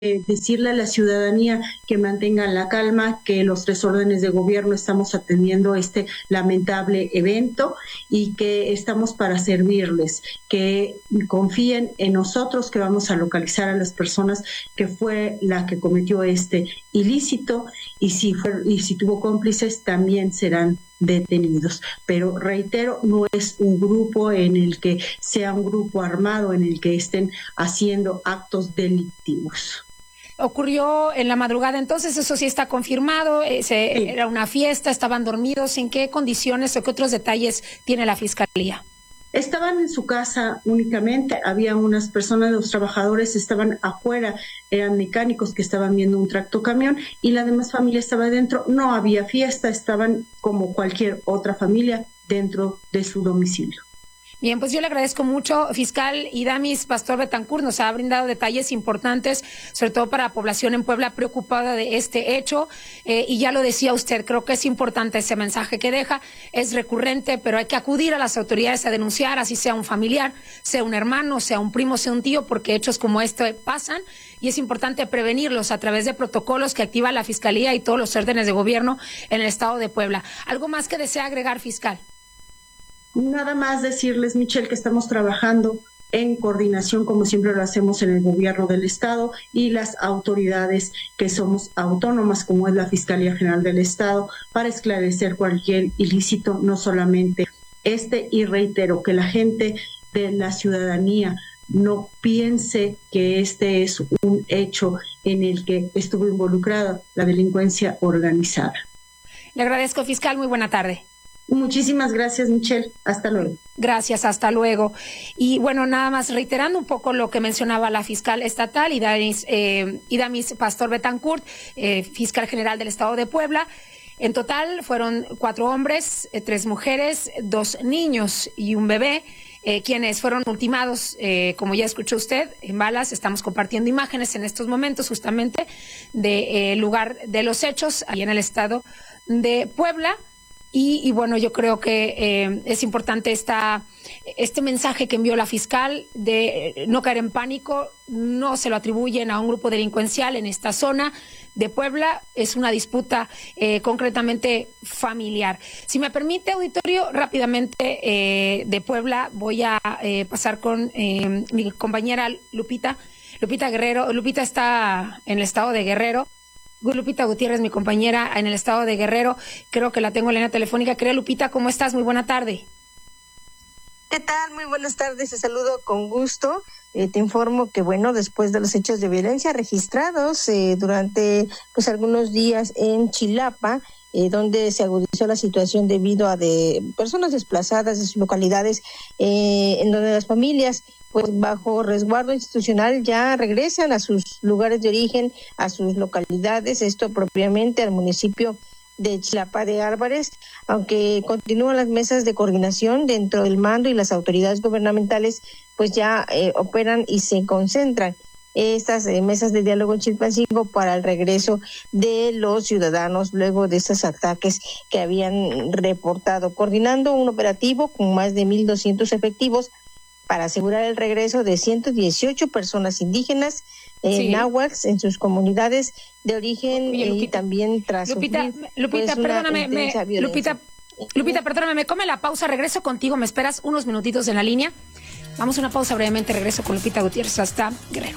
decirle a la ciudadanía que mantengan la calma, que los tres órdenes de gobierno estamos atendiendo este lamentable evento y que estamos para servirles, que confíen en nosotros, que vamos a localizar a las personas que fue la que cometió este ilícito y si tuvo cómplices también serán detenidos. Pero reitero, no es un grupo en el que sea un grupo armado en el que estén haciendo actos delictivos. Ocurrió en la madrugada, entonces eso sí está confirmado, Sí. Era una fiesta, estaban dormidos. ¿En qué condiciones o qué otros detalles tiene la Fiscalía? Estaban en su casa únicamente, había unas personas, los trabajadores estaban afuera, eran mecánicos que estaban viendo un tractocamión y la demás familia estaba dentro, no había fiesta, estaban como cualquier otra familia dentro de su domicilio. Bien, pues yo le agradezco mucho, fiscal Idamis Pastor Betancourt, nos ha brindado detalles importantes, sobre todo para la población en Puebla preocupada de este hecho, y ya lo decía usted, creo que es importante ese mensaje que deja, es recurrente, pero hay que acudir a las autoridades a denunciar, así sea un familiar, sea un hermano, sea un primo, sea un tío, porque hechos como este pasan, y es importante prevenirlos a través de protocolos que activa la Fiscalía y todos los órdenes de gobierno en el estado de Puebla. ¿Algo más que desea agregar, fiscal? Nada más decirles, Michelle, que estamos trabajando en coordinación, como siempre lo hacemos en el gobierno del estado y las autoridades que somos autónomas, como es la Fiscalía General del Estado, para esclarecer cualquier ilícito, no solamente y reitero que la gente de la ciudadanía no piense que este es un hecho en el que estuvo involucrada la delincuencia organizada. Le agradezco, fiscal, muy buena tarde. Muchísimas gracias, Michelle. Hasta luego. Gracias, hasta luego. Y bueno, nada más reiterando un poco lo que mencionaba la fiscal estatal, Idamis Pastor Betancourt, fiscal general del estado de Puebla. En total fueron 4 hombres, 3 mujeres, 2 niños y un bebé, quienes fueron ultimados, como ya escuchó usted, en balas. Estamos compartiendo imágenes en estos momentos justamente del lugar de los hechos, ahí en el estado de Puebla. Y bueno, yo creo que es importante este mensaje que envió la fiscal de no caer en pánico. No se lo atribuyen a un grupo delincuencial en esta zona de Puebla, es una disputa concretamente familiar. Si me permite, auditorio, rápidamente de Puebla voy a pasar con mi compañera Lupita Guerrero. Lupita está en el estado de Guerrero. Lupita Gutiérrez, mi compañera en el estado de Guerrero, creo que la tengo en línea telefónica. Querida Lupita, ¿cómo estás? Muy buena tarde. ¿Qué tal? Muy buenas tardes, te saludo con gusto. Te informo que, bueno, después de los hechos de violencia registrados durante algunos días en Chilapa, donde se agudizó la situación debido a de personas desplazadas de sus localidades, en donde las familias, pues bajo resguardo institucional, ya regresan a sus lugares de origen, a sus localidades, esto propiamente al municipio de Chilapa de Álvarez, aunque continúan las mesas de coordinación dentro del mando y las autoridades gubernamentales pues ya operan y se concentran estas mesas de diálogo en Chilpancingo para el regreso de los ciudadanos luego de estos ataques que habían reportado, coordinando un operativo con más de 1,200 efectivos para asegurar el regreso de 118 personas indígenas náhuatl en sus comunidades de origen. Oye, y también tras Lupita, perdóname, Lupita, perdóname, me come la pausa, regreso contigo, me esperas unos minutitos en la línea. Vamos a una pausa brevemente, regreso con Lupita Gutiérrez hasta Guerrero.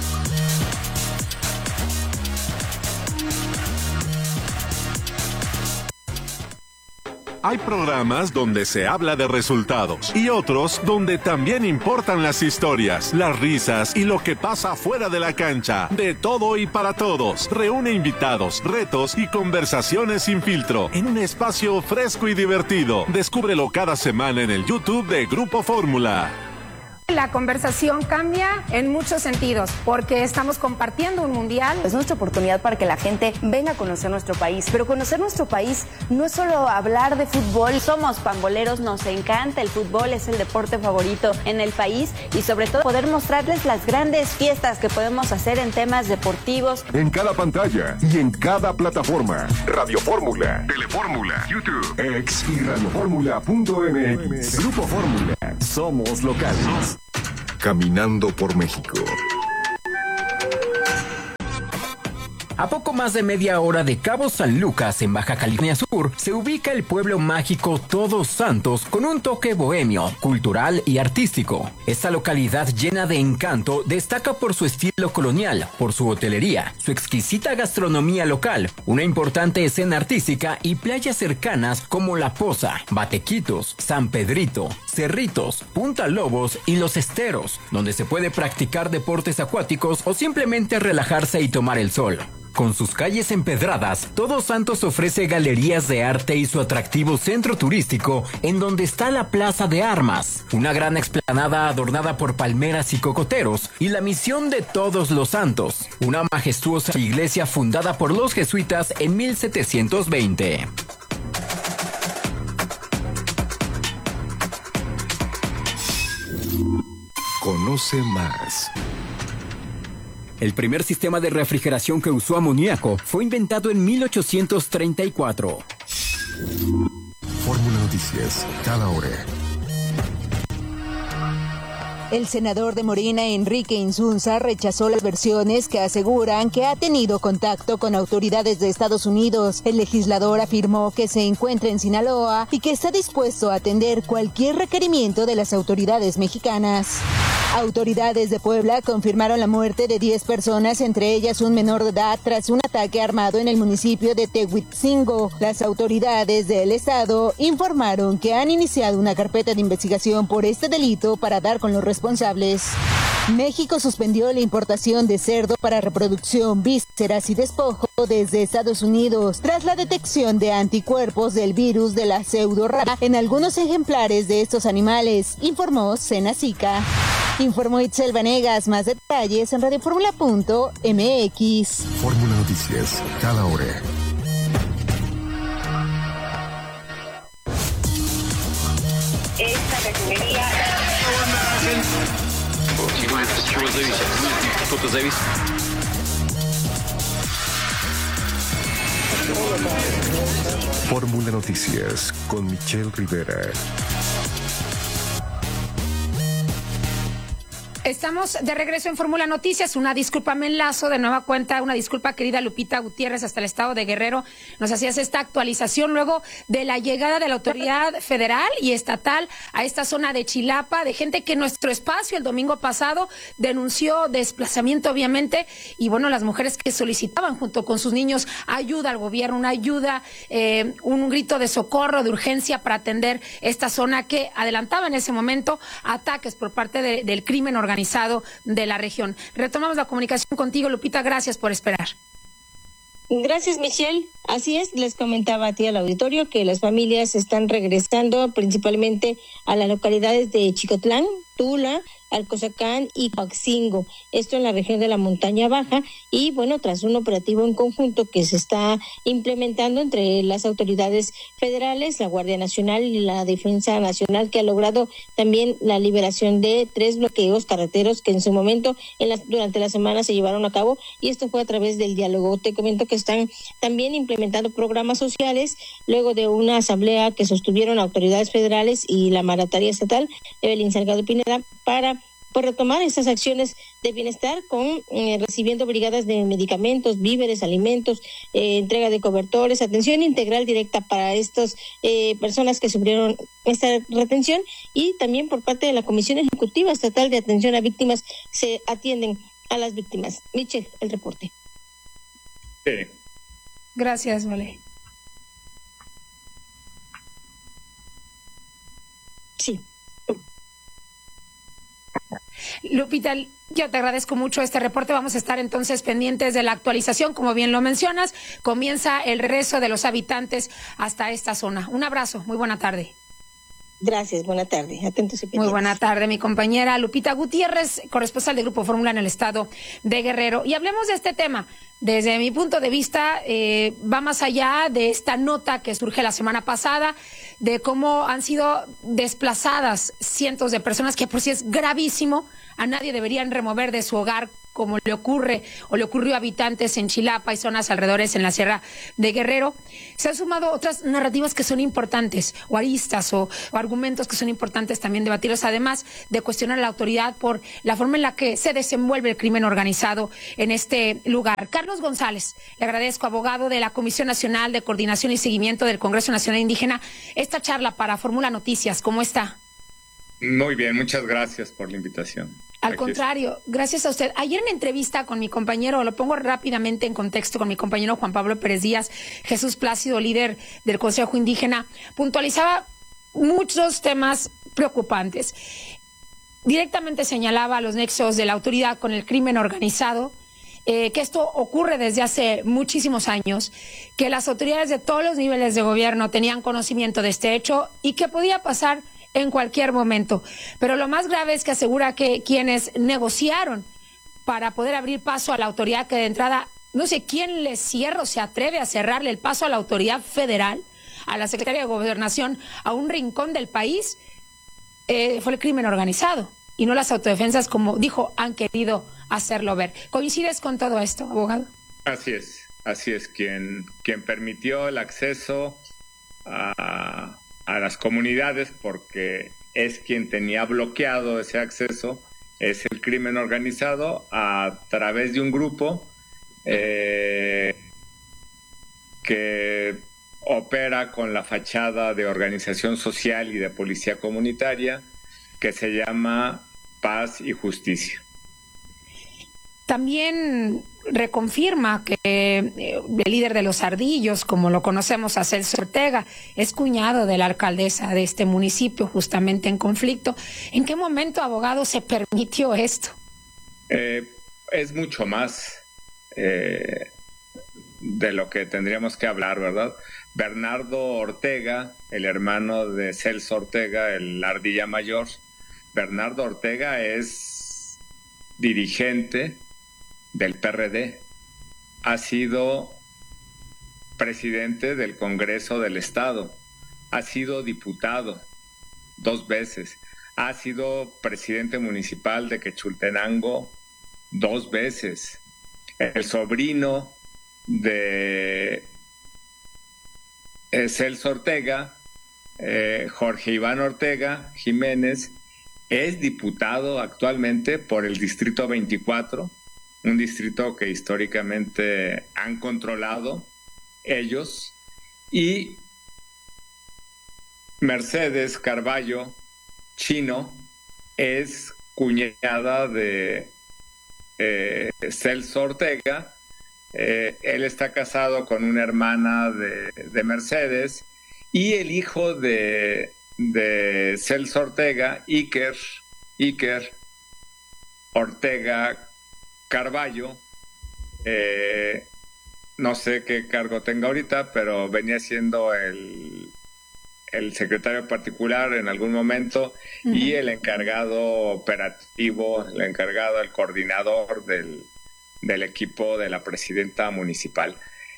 Hay programas donde se habla de resultados y otros donde también importan las historias, las risas y lo que pasa fuera de la cancha. De todo y para todos. Reúne invitados, retos y conversaciones sin filtro en un espacio fresco y divertido. Descúbrelo cada semana en el YouTube de Grupo Fórmula. La conversación cambia en muchos sentidos, porque estamos compartiendo un mundial. Es nuestra oportunidad para que la gente venga a conocer nuestro país. Pero conocer nuestro país no es solo hablar de fútbol. Somos pamboleros, nos encanta el fútbol, es el deporte favorito en el país y sobre todo poder mostrarles las grandes fiestas que podemos hacer en temas deportivos. En cada pantalla y en cada plataforma. Radio Fórmula, Telefórmula, YouTube, X y radioformula.mx. Grupo Fórmula. Somos locales. Caminando por México. A poco más de media hora de Cabo San Lucas, en Baja California Sur, se ubica el pueblo mágico Todos Santos con un toque bohemio, cultural y artístico. Esta localidad llena de encanto destaca por su estilo colonial, por su hotelería, su exquisita gastronomía local, una importante escena artística y playas cercanas como La Poza, Batequitos, San Pedrito, Cerritos, Punta Lobos y Los Esteros, donde se puede practicar deportes acuáticos o simplemente relajarse y tomar el sol. Con sus calles empedradas, Todos Santos ofrece galerías de arte y su atractivo centro turístico, en donde está la Plaza de Armas, una gran explanada adornada por palmeras y cocoteros, y la Misión de Todos los Santos, una majestuosa iglesia fundada por los jesuitas en 1720. Conoce más. El primer sistema de refrigeración que usó amoníaco fue inventado en 1834. Fórmula Noticias, cada hora. El senador de Morena, Enrique Insunza, rechazó las versiones que aseguran que ha tenido contacto con autoridades de Estados Unidos. El legislador afirmó que se encuentra en Sinaloa y que está dispuesto a atender cualquier requerimiento de las autoridades mexicanas. Autoridades de Puebla confirmaron la muerte de 10 personas, entre ellas un menor de edad, tras un ataque armado en el municipio de Tehuitzingo. Las autoridades del estado informaron que han iniciado una carpeta de investigación por este delito para dar con los responsables. México suspendió la importación de cerdo para reproducción, vísceras y despojo desde Estados Unidos tras la detección de anticuerpos del virus de la pseudorrabies en algunos ejemplares de estos animales, informó Senacica. Informó Itzel Vanegas. Más detalles en radioformula.mx. Fórmula Noticias, cada hora. Esta refinería... Fórmula Noticias con Michelle Rivera. Estamos de regreso en Fórmula Noticias. Una disculpa, me enlazo de nueva cuenta. Una disculpa, querida Lupita Gutiérrez, hasta el estado de Guerrero. Nos hacías esta actualización luego de la llegada de la autoridad federal y estatal a esta zona de Chilapa, de gente que en nuestro espacio el domingo pasado denunció desplazamiento, obviamente, y bueno, las mujeres que solicitaban junto con sus niños ayuda al gobierno, una ayuda, un grito de socorro, de urgencia para atender esta zona que adelantaba en ese momento ataques por parte del crimen organizado de la región. Retomamos la comunicación contigo, Lupita, gracias por esperar. Gracias, Michelle. Así es, les comentaba a ti al auditorio que las familias están regresando principalmente a las localidades de Chicotlán, Tula, Alcozacán y Coaxingo, esto en la región de la Montaña Baja, y bueno, tras un operativo en conjunto que se está implementando entre las autoridades federales, la Guardia Nacional y la Defensa Nacional, que ha logrado también la liberación de 3 bloqueos carreteros que en su momento durante la semana se llevaron a cabo, y esto fue a través del diálogo. Te comento que están también implementando programas sociales luego de una asamblea que sostuvieron autoridades federales y la mandataria estatal, Evelyn Salgado Pineda, para retomar esas acciones de bienestar con recibiendo brigadas de medicamentos, víveres, alimentos, entrega de cobertores, atención integral directa para estas personas que sufrieron esta retención, y también por parte de la Comisión Ejecutiva Estatal de Atención a Víctimas se atienden a las víctimas. Michelle, el reporte. Sí. Gracias, Vale. Sí. Lupita, yo te agradezco mucho este reporte. Vamos a estar entonces pendientes de la actualización. Como bien lo mencionas, comienza el regreso de los habitantes hasta esta zona. Un abrazo, muy buena tarde. Gracias, buena tarde. Atentos y pendientes. Muy buena tarde, mi compañera Lupita Gutiérrez, corresponsal de Grupo Fórmula en el estado de Guerrero. Y hablemos de este tema. Desde mi punto de vista, va más allá de esta nota que surge la semana pasada, de cómo han sido desplazadas cientos de personas, que por sí es gravísimo. A nadie deberían remover de su hogar como le ocurre o le ocurrió a habitantes en Chilapa y zonas alrededores en la Sierra de Guerrero, se han sumado otras narrativas que son importantes, o aristas o argumentos que son importantes también debatirlos, además de cuestionar a la autoridad por la forma en la que se desenvuelve el crimen organizado en este lugar. Carlos González, le agradezco, abogado de la Comisión Nacional de Coordinación y Seguimiento del Congreso Nacional Indígena, esta charla para Fórmula Noticias. ¿Cómo está? Muy bien, muchas gracias por la invitación. Al contrario, gracias a usted. Ayer en entrevista con mi compañero, lo pongo rápidamente en contexto, con mi compañero Juan Pablo Pérez Díaz, Jesús Plácido, líder del Consejo Indígena, puntualizaba muchos temas preocupantes. Directamente señalaba los nexos de la autoridad con el crimen organizado, que esto ocurre desde hace muchísimos años, que las autoridades de todos los niveles de gobierno tenían conocimiento de este hecho y que podía pasar en cualquier momento. Pero lo más grave es que asegura que quienes negociaron para poder abrir paso a la autoridad, que de entrada, no sé quién le cierra o se atreve a cerrarle el paso a la autoridad federal, a la Secretaría de Gobernación, a un rincón del país, fue el crimen organizado y no las autodefensas, como dijo, han querido hacerlo ver. ¿Coincides con todo esto, abogado? Así es. Quien permitió el acceso a las comunidades, porque es quien tenía bloqueado ese acceso, es el crimen organizado a través de un grupo que opera con la fachada de organización social y de policía comunitaria, que se llama Paz y Justicia. También reconfirma que el líder de los Ardillos, como lo conocemos, a Celso Ortega, es cuñado de la alcaldesa de este municipio, justamente en conflicto. ¿En qué momento, abogado, se permitió esto? Es mucho más de lo que tendríamos que hablar, ¿verdad? Bernardo Ortega, el hermano de Celso Ortega, el Ardilla Mayor, Bernardo Ortega es dirigente del PRD, ha sido presidente del Congreso del Estado, ha sido diputado 2 veces, ha sido presidente municipal de Quechultenango 2 veces. El sobrino de Celso Ortega, Jorge Iván Ortega Jiménez, es diputado actualmente por el Distrito 24, un distrito que históricamente han controlado ellos, y Mercedes Carballo Chino es cuñada de Celso Ortega. Él está casado con una hermana de Mercedes, y el hijo de Celso Ortega, Iker Ortega Carballo, no sé qué cargo tenga ahorita, pero venía siendo el secretario particular en algún momento, y el encargado operativo, el coordinador del equipo de la presidenta municipal.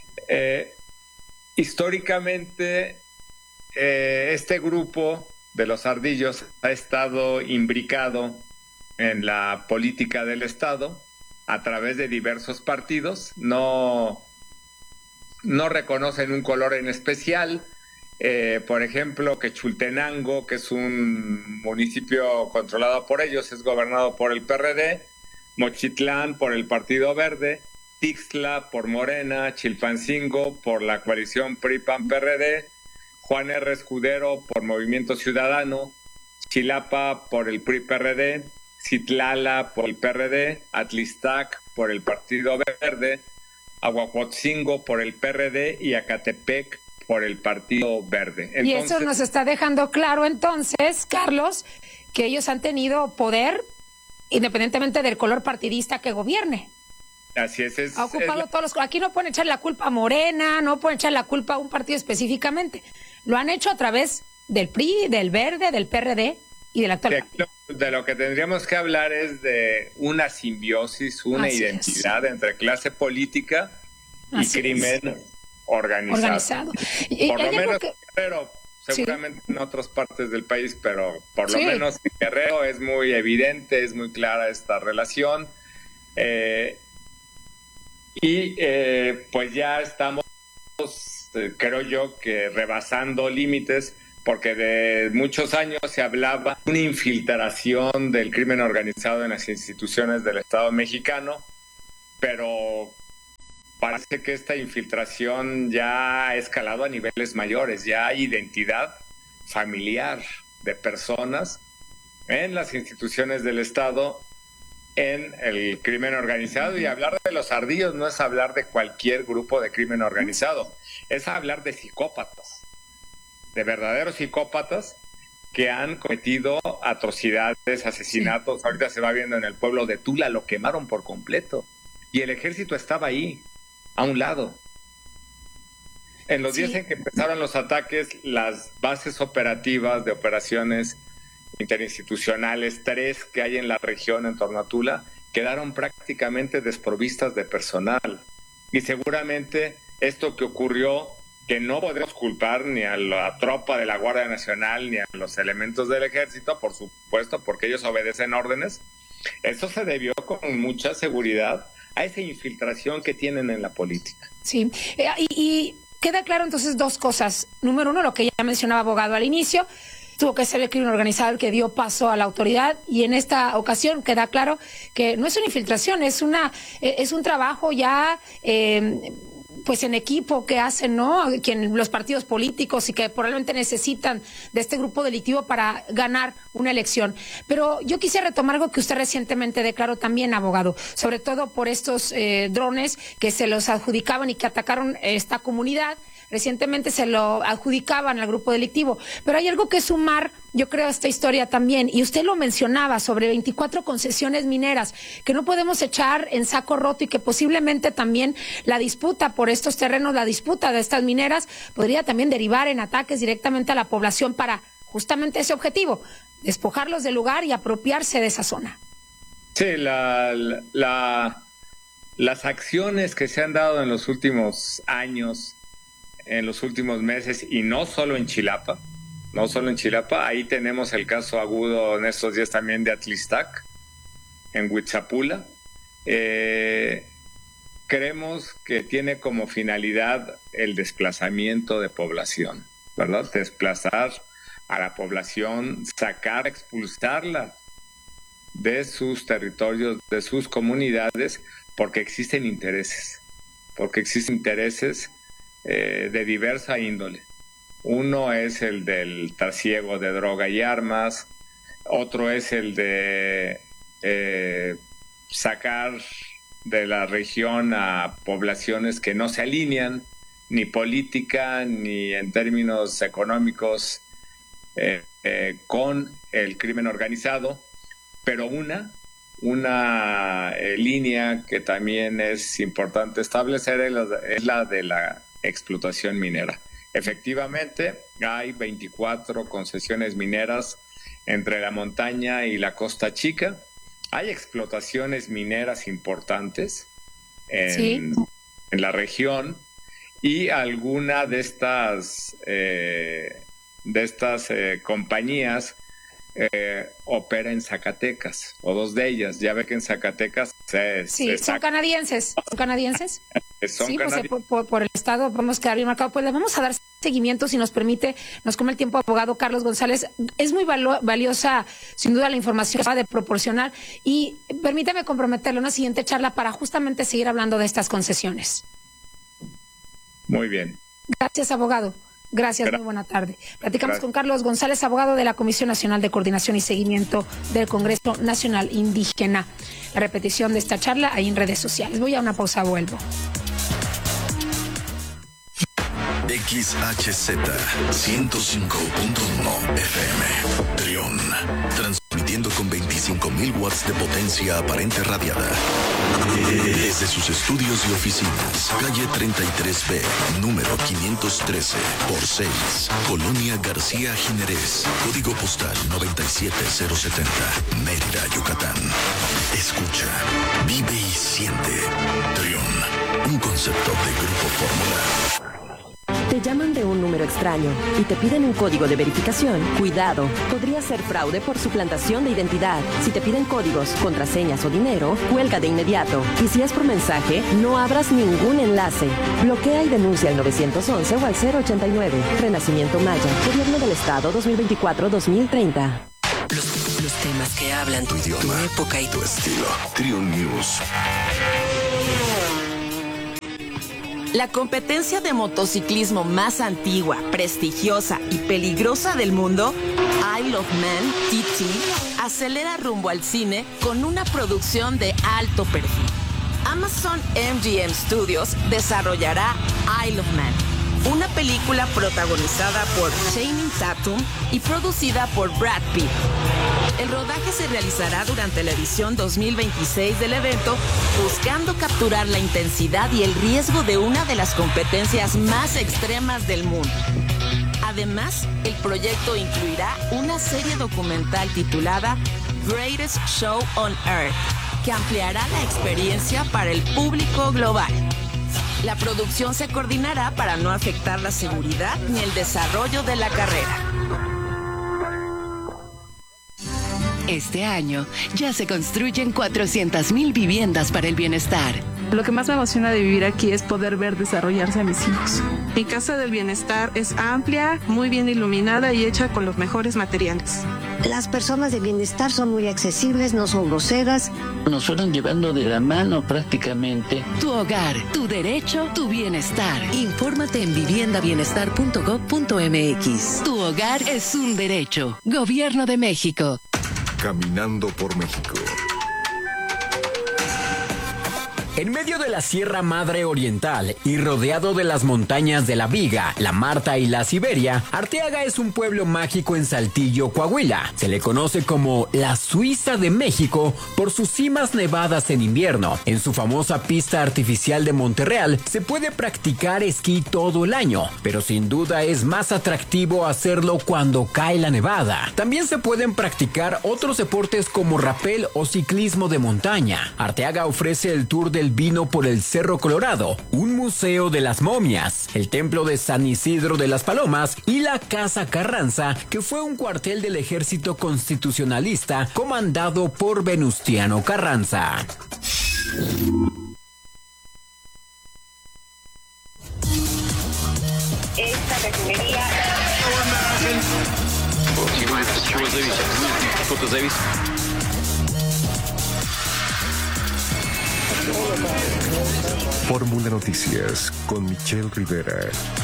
Históricamente, este grupo de los Ardillos ha estado imbricado en la política del Estado a través de diversos partidos. No reconocen un color en especial. Por ejemplo, Quechultenango, que es un municipio controlado por ellos, es gobernado por el PRD, Mochitlán por el Partido Verde, Tixla por Morena, Chilpancingo por la coalición PRI-PAN-PRD, Juan R. Escudero por Movimiento Ciudadano, Chilapa por el PRI-PRD, Citlala por el PRD, Atlistac por el Partido Verde, Aguahuotzingo por el PRD y Acatepec por el Partido Verde. Entonces, y eso nos está dejando claro entonces, Carlos, que ellos han tenido poder independientemente del color partidista que gobierne. Así es. Ha ocupado todos los... Aquí no pueden echar la culpa a Morena, no pueden echar la culpa a un partido específicamente. Lo han hecho a través del PRI, del Verde, del PRD y del actual partido. De lo que tendríamos que hablar es de una simbiosis, una identidad entre clase política y crimen organizado. Por lo menos Guerrero, seguramente en otras partes del país, pero por lo menos en Guerrero es muy evidente, es muy clara esta relación. Pues ya estamos, creo yo, que rebasando límites, porque de muchos años se hablaba de una infiltración del crimen organizado en las instituciones del Estado mexicano, pero parece que esta infiltración ya ha escalado a niveles mayores, ya hay identidad familiar de personas en las instituciones del Estado, en el crimen organizado. Y hablar de los ardillos no es hablar de cualquier grupo de crimen organizado, es hablar de psicópatas, de verdaderos psicópatas que han cometido atrocidades, asesinatos. Ahorita se va viendo en el pueblo de Tula, lo quemaron por completo y el ejército estaba ahí, a un lado. En los días en que empezaron los ataques, las bases operativas de operaciones interinstitucionales, 3 que hay en la región en torno a Tula, quedaron prácticamente desprovistas de personal. Y seguramente esto que ocurrió, que no podemos culpar ni a la tropa de la Guardia Nacional ni a los elementos del ejército, por supuesto, porque ellos obedecen órdenes, eso se debió con mucha seguridad a esa infiltración que tienen en la política. Sí, y queda claro entonces 2 cosas. Número 1, lo que ya mencionaba abogado al inicio, tuvo que ser el crimen organizado el que dio paso a la autoridad, y en esta ocasión queda claro que no es una infiltración, es un trabajo ya pues en equipo que hacen, ¿no?, los partidos políticos, y que probablemente necesitan de este grupo delictivo para ganar una elección. Pero yo quisiera retomar algo que usted recientemente declaró también, abogado, sobre todo por estos drones que se los adjudicaban y que atacaron esta comunidad. Recientemente se lo adjudicaban al grupo delictivo, pero hay algo que sumar, yo creo, a esta historia también, y usted lo mencionaba, sobre 24 concesiones mineras, que no podemos echar en saco roto, y que posiblemente también la disputa por estos terrenos, la disputa de estas mineras, podría también derivar en ataques directamente a la población para justamente ese objetivo, despojarlos del lugar y apropiarse de esa zona. Sí, las acciones que se han dado en los últimos años, en los últimos meses, y no solo en Chilapa, ahí tenemos el caso agudo en estos días también de Atlistac, en Huitzapula. Creemos que tiene como finalidad el desplazamiento de población, ¿verdad? Desplazar a la población, expulsarla de sus territorios, de sus comunidades, porque existen intereses de diversa índole. Uno es el del trasiego de droga y armas, otro es el de sacar de la región a poblaciones que no se alinean, ni política ni en términos económicos, con el crimen organizado. Pero una línea que también es importante establecer es la de la explotación minera. Efectivamente, hay 24 concesiones mineras entre la montaña y la Costa Chica. Hay explotaciones mineras importantes en la región, y alguna de estas compañías opera en Zacatecas, o 2 de ellas. Ya ve que en Zacatecas son canadienses. Por el estado vamos a quedar bien marcado. Pues le vamos a dar seguimiento, si nos permite, nos come el tiempo, abogado Carlos González. Es muy valiosa, sin duda, la información que acaba de proporcionar, y permítame comprometerle una siguiente charla para justamente seguir hablando de estas concesiones. Muy bien. Gracias, abogado. Gracias, muy buena tarde. Platicamos con Carlos González, abogado de la Comisión Nacional de Coordinación y Seguimiento del Congreso Nacional Indígena. La repetición de esta charla ahí en redes sociales. Voy a una pausa, vuelvo. XHZ 105.1 FM Trión, transmitiendo con 25.000 watts de potencia aparente radiada desde sus estudios y oficinas, calle 33B, número 513 por 6, Colonia García Jiménez, código postal 97070, Mérida, Yucatán. Escucha, vive y siente. Trión, un concepto de Grupo Fórmula. Te llaman de un número extraño y te piden un código de verificación. Cuidado, podría ser fraude por suplantación de identidad. Si te piden códigos, contraseñas o dinero, cuelga de inmediato. Y si es por mensaje, no abras ningún enlace. Bloquea y denuncia al 911 o al 089. Renacimiento Maya, Gobierno del Estado 2024-2030. Los temas que hablan tu idioma, tu época y tu estilo. Triun News. La competencia de motociclismo más antigua, prestigiosa y peligrosa del mundo, Isle of Man, TT, acelera rumbo al cine con una producción de alto perfil. Amazon MGM Studios desarrollará Isle of Man, una película protagonizada por Channing Tatum y producida por Brad Pitt. El rodaje se realizará durante la edición 2026 del evento, buscando capturar la intensidad y el riesgo de una de las competencias más extremas del mundo. Además, el proyecto incluirá una serie documental titulada Greatest Show on Earth, que ampliará la experiencia para el público global. La producción se coordinará para no afectar la seguridad ni el desarrollo de la carrera. Este año ya se construyen 400,000 viviendas para el bienestar. Lo que más me emociona de vivir aquí es poder ver desarrollarse a mis hijos. Mi casa del bienestar es amplia, muy bien iluminada y hecha con los mejores materiales. Las personas de bienestar son muy accesibles, no son groseras. Nos fueron llevando de la mano prácticamente. Tu hogar, tu derecho, tu bienestar. Infórmate en viviendabienestar.gov.mx. Tu hogar es un derecho. Gobierno de México. Caminando por México. En medio de la Sierra Madre Oriental y rodeado de las montañas de la Viga, la Marta y la Siberia, Arteaga es un pueblo mágico en Saltillo, Coahuila. Se le conoce como la Suiza de México por sus cimas nevadas en invierno. En su famosa pista artificial de Monterreal se puede practicar esquí todo el año, pero sin duda es más atractivo hacerlo cuando cae la nevada. También se pueden practicar otros deportes como rapel o ciclismo de montaña. Arteaga ofrece el tour del vino por el Cerro Colorado, un museo de las momias, el templo de San Isidro de las Palomas y la Casa Carranza, que fue un cuartel del ejército constitucionalista comandado por Venustiano Carranza. Esta refinería... Fórmula Noticias con Michelle Rivera.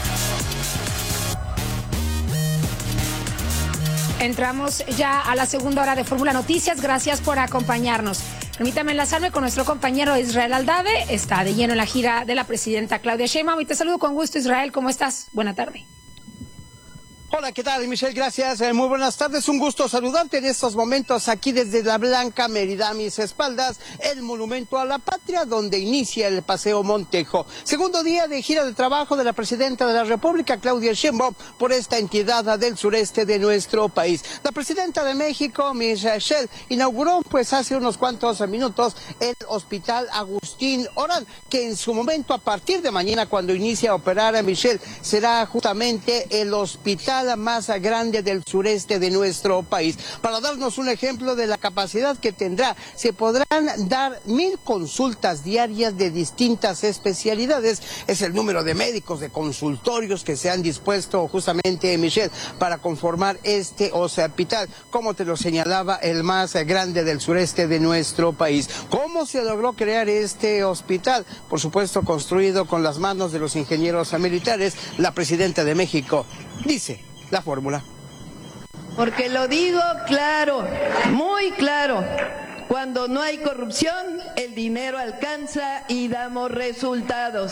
Entramos ya a la segunda hora de Fórmula Noticias. Gracias por acompañarnos. Permítame enlazarme con nuestro compañero Israel Aldave. Está de lleno en la gira de la presidenta Claudia Sheinbaum. Y te saludo con gusto, Israel. ¿Cómo estás? Buena tarde. Hola, ¿qué tal, Michelle? Gracias. Muy buenas tardes. Un gusto saludarte en estos momentos aquí desde la Blanca Mérida. A mis espaldas, el Monumento a la Patria, donde inicia el Paseo Montejo. Segundo día de gira de trabajo de la presidenta de la República, Claudia Sheinbaum, por esta entidad del sureste de nuestro país. La presidenta de México, Michelle, inauguró pues hace unos cuantos minutos el Hospital Agustín Orán, que en su momento, a partir de mañana, cuando inicia a operar a Michelle, será justamente el hospital más grande del sureste de nuestro país. Para darnos un ejemplo de la capacidad que tendrá, se podrán dar 1,000 consultas diarias de distintas especialidades. Es el número de médicos, de consultorios que se han dispuesto justamente, Michelle, para conformar este hospital, como te lo señalaba, el más grande del sureste de nuestro país. ¿Cómo se logró crear este hospital? Por supuesto, construido con las manos de los ingenieros militares. La presidenta de México dice la fórmula. Porque lo digo claro, muy claro, cuando no hay corrupción, el dinero alcanza y damos resultados.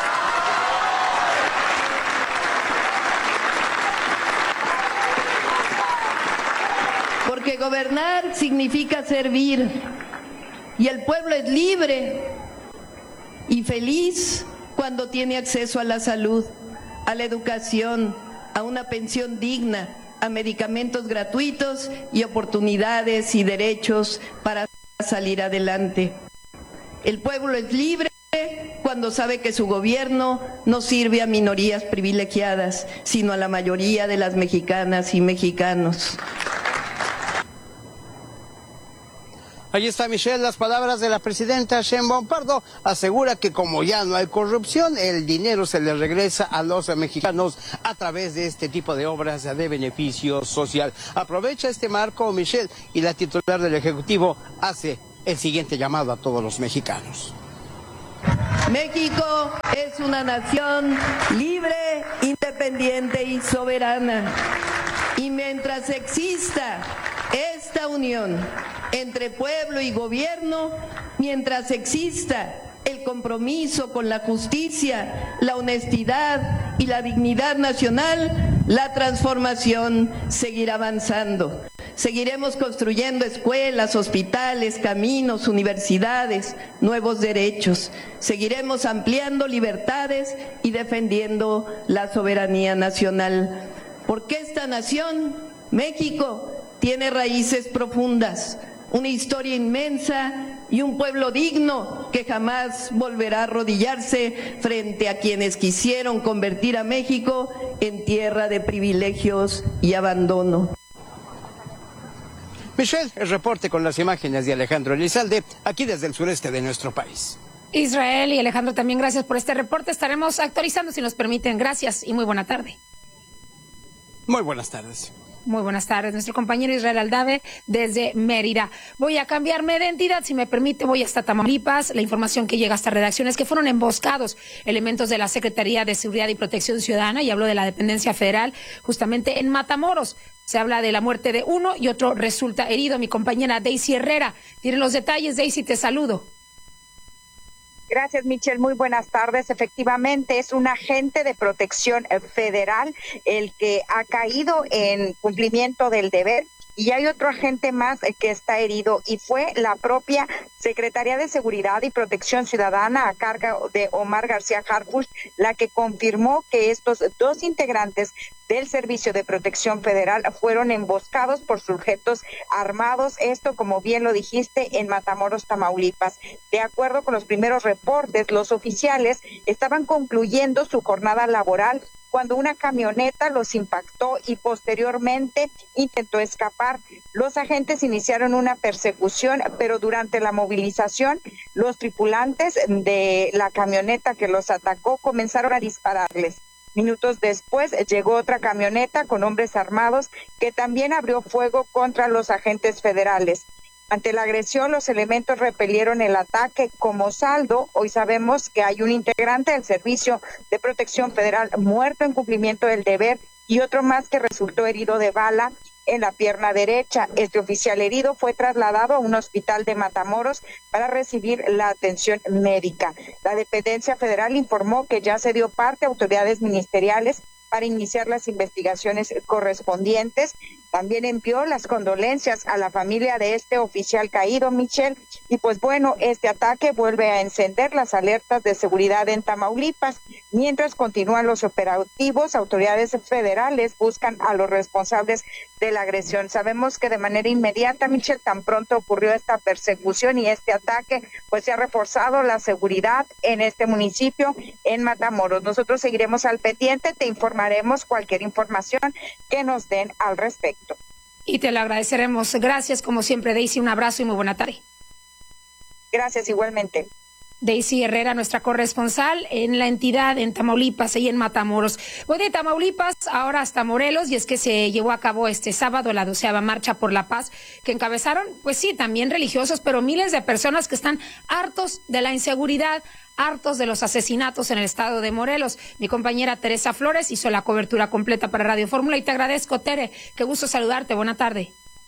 Porque gobernar significa servir, y el pueblo es libre y feliz cuando tiene acceso a la salud, a la educación, a una pensión digna, a medicamentos gratuitos y oportunidades y derechos para salir adelante. El pueblo es libre cuando cuando sabe que su gobierno no sirve a minorías privilegiadas, sino a la mayoría de las mexicanas y mexicanos. Ahí está, Michelle, las palabras de la presidenta Sheinbaum Pardo. Asegura que como ya no hay corrupción, el dinero se le regresa a los mexicanos a través de este tipo de obras de beneficio social. Aprovecha este marco, Michelle, y la titular del Ejecutivo hace el siguiente llamado a todos los mexicanos. México es una nación libre, independiente y soberana. Y mientras exista esta unión entre pueblo y gobierno, mientras exista el compromiso con la justicia, la honestidad y la dignidad nacional, la transformación seguirá avanzando. Seguiremos construyendo escuelas, hospitales, caminos, universidades, nuevos derechos. Seguiremos ampliando libertades y defendiendo la soberanía nacional. Porque esta nación, México, tiene raíces profundas, una historia inmensa y un pueblo digno que jamás volverá a arrodillarse frente a quienes quisieron convertir a México en tierra de privilegios y abandono. Michelle, el reporte con las imágenes de Alejandro Elizalde, aquí desde el sureste de nuestro país. Israel y Alejandro, también gracias por este reporte. Estaremos actualizando si nos permiten. Gracias y muy buena tarde. Muy buenas tardes. Muy buenas tardes, nuestro compañero Israel Aldave desde Mérida. Voy a cambiarme de entidad, si me permite, voy hasta Tamaulipas. La información que llega hasta redacciones que fueron emboscados elementos de la Secretaría de Seguridad y Protección Ciudadana, y hablo de la dependencia federal, justamente en Matamoros. Se habla de la muerte de uno y otro resulta herido. Mi compañera Daisy Herrera tiene los detalles. Daisy, te saludo. Gracias, Michelle. Muy buenas tardes. Efectivamente, es un agente de protección federal el que ha caído en cumplimiento del deber, y hay otro agente más que está herido, y fue la propia Secretaría de Seguridad y Protección Ciudadana a cargo de Omar García Harfuch la que confirmó que estos dos integrantes del Servicio de Protección Federal fueron emboscados por sujetos armados, esto, como bien lo dijiste, en Matamoros, Tamaulipas. De acuerdo con los primeros reportes, los oficiales estaban concluyendo su jornada laboral cuando una camioneta los impactó y posteriormente intentó escapar. Los agentes iniciaron una persecución, pero durante la movilización, los tripulantes de la camioneta que los atacó comenzaron a dispararles. Minutos después llegó otra camioneta con hombres armados que también abrió fuego contra los agentes federales. Ante la agresión, los elementos repelieron el ataque. Como saldo, hoy sabemos que hay un integrante del Servicio de Protección Federal muerto en cumplimiento del deber y otro más que resultó herido de bala en la pierna derecha. Este oficial herido fue trasladado a un hospital de Matamoros para recibir la atención médica. La dependencia federal informó que ya se dio parte a autoridades ministeriales para iniciar las investigaciones correspondientes. También envió las condolencias a la familia de este oficial caído, Michelle. Y pues bueno, este ataque vuelve a encender las alertas de seguridad en Tamaulipas. Mientras continúan los operativos, autoridades federales buscan a los responsables de la agresión. Sabemos que de manera inmediata, Michelle, tan pronto ocurrió esta persecución y este ataque, pues se ha reforzado la seguridad en este municipio, en Matamoros. Nosotros seguiremos al pendiente, te informaremos cualquier información que nos den al respecto. Y te lo agradeceremos. Gracias, como siempre, Daisy. Un abrazo y muy buena tarde. Gracias, igualmente. Daisy Herrera, nuestra corresponsal en la entidad, en Tamaulipas y en Matamoros. Voy de Tamaulipas ahora hasta Morelos, y es que se llevó a cabo este sábado la 12ª Marcha por la Paz, que encabezaron, pues sí, también religiosos, pero miles de personas que están hartos de la inseguridad, hartos de los asesinatos en el estado de Morelos. Mi compañera Teresa Flores hizo la cobertura completa para Radio Fórmula, y te agradezco, Tere. Qué gusto saludarte. Buena tarde.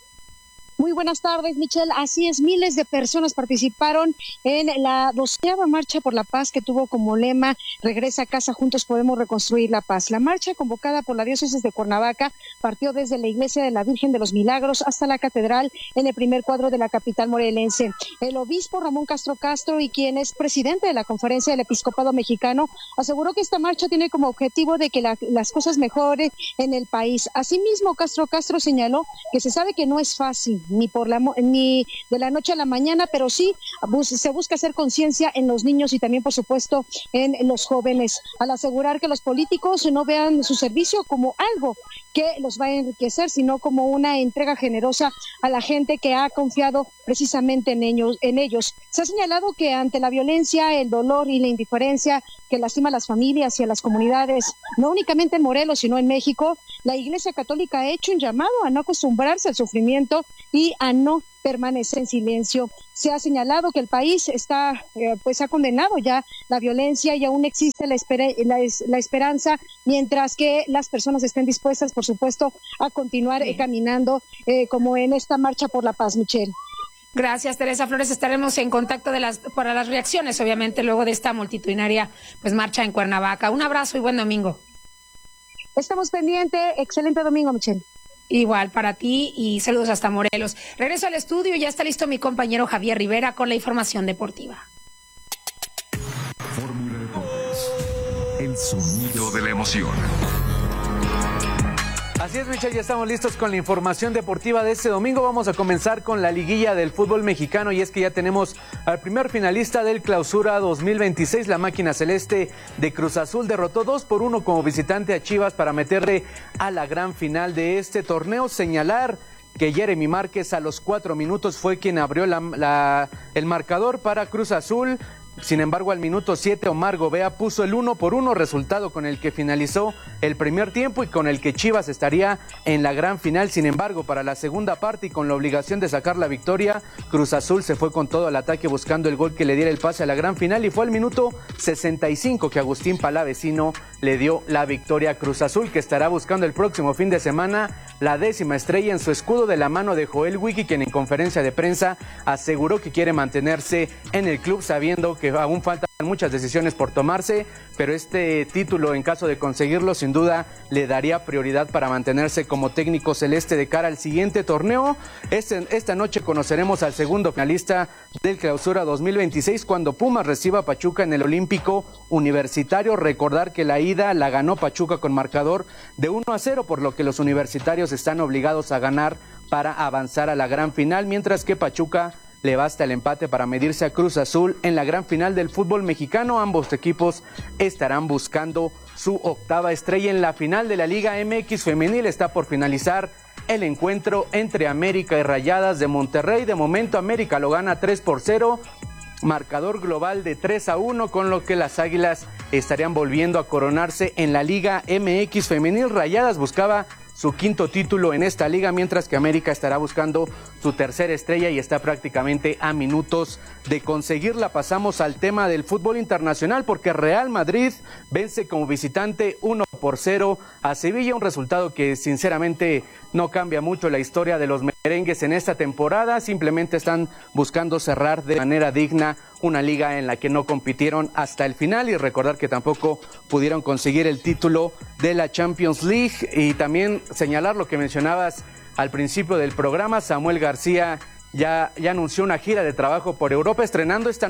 Muy buenas tardes, Michelle. Así es, miles de personas participaron en la 12ª Marcha por la Paz, que tuvo como lema "Regresa a casa, juntos podemos reconstruir la paz". La marcha, convocada por la diócesis de Cuernavaca, partió desde la iglesia de la Virgen de los Milagros hasta la catedral en el primer cuadro de la capital morelense. El obispo Ramón Castro Castro, y quien es presidente de la Conferencia del Episcopado Mexicano, aseguró que esta marcha tiene como objetivo de que las cosas mejoren en el país. Asimismo, Castro señaló que se sabe que no es fácil, ni de la noche a la mañana, pero sí se busca hacer conciencia en los niños y también, por supuesto, en los jóvenes, al asegurar que los políticos no vean su servicio como algo que los va a enriquecer, sino como una entrega generosa a la gente que ha confiado precisamente en ellos. Se ha señalado que ante la violencia, el dolor y la indiferencia que lastima a las familias y a las comunidades, no únicamente en Morelos, sino en México, la Iglesia Católica ha hecho un llamado a no acostumbrarse al sufrimiento y a no permanecer en silencio. Se ha señalado que el país ha condenado ya la violencia y aún existe la esperanza, mientras que las personas estén dispuestas, por supuesto, a continuar caminando como en esta marcha por la paz, Michelle. Gracias, Teresa Flores. Estaremos en contacto para las reacciones, obviamente, luego de esta multitudinaria marcha en Cuernavaca. Un abrazo y buen domingo. Estamos pendientes. Excelente domingo, Michelle. Igual para ti y saludos hasta Morelos. Regreso al estudio y ya está listo mi compañero Javier Rivera con la información deportiva. Fórmula Deportes, el sonido de la emoción. Así es, Michelle, ya estamos listos con la información deportiva de este domingo. Vamos a comenzar con la liguilla del fútbol mexicano y es que ya tenemos al primer finalista del Clausura 2026. La máquina celeste de Cruz Azul derrotó 2-1 como visitante a Chivas para meterle a la gran final de este torneo. Señalar que Jeremy Márquez a los 4 minutos fue quien abrió el marcador para Cruz Azul. Sin embargo, al minuto 7, Omar Gobea puso el 1-1, resultado con el que finalizó el primer tiempo y con el que Chivas estaría en la gran final. Sin embargo, para la segunda parte y con la obligación de sacar la victoria, Cruz Azul se fue con todo al ataque buscando el gol que le diera el pase a la gran final y fue al minuto 65 que Agustín Palavecino le dio la victoria a Cruz Azul, que estará buscando el próximo fin de semana la 10ª estrella en su escudo de la mano de Joel Wiki, quien en conferencia de prensa aseguró que quiere mantenerse en el club sabiendo que aún faltan muchas decisiones por tomarse, pero este título, en caso de conseguirlo, sin duda le daría prioridad para mantenerse como técnico celeste de cara al siguiente torneo. Esta noche conoceremos al segundo finalista del Clausura 2026 cuando Pumas reciba a Pachuca en el Olímpico Universitario. Recordar que la ida la ganó Pachuca con marcador de 1-0, por lo que los universitarios están obligados a ganar para avanzar a la gran final, mientras que Pachuca le basta el empate para medirse a Cruz Azul en la gran final del fútbol mexicano. Ambos equipos estarán buscando su 8ª estrella. En la final de la Liga MX femenil está por finalizar el encuentro entre América y Rayadas de Monterrey. De momento América lo gana 3-0, marcador global de 3-1, con lo que las Águilas estarían volviendo a coronarse en la Liga MX femenil. Rayadas buscaba su 5º título en esta liga, mientras que América estará buscando su 3ª estrella y está prácticamente a minutos de conseguirla. Pasamos al tema del fútbol internacional porque Real Madrid vence como visitante 1-0 a Sevilla, un resultado que sinceramente no cambia mucho la historia de los merengues en esta temporada. Simplemente están buscando cerrar de manera digna una liga en la que no compitieron hasta el final, y recordar que tampoco pudieron conseguir el título de la Champions League. Y también señalar lo que mencionabas al principio del programa, Samuel García ya anunció una gira de trabajo por Europa, estrenando este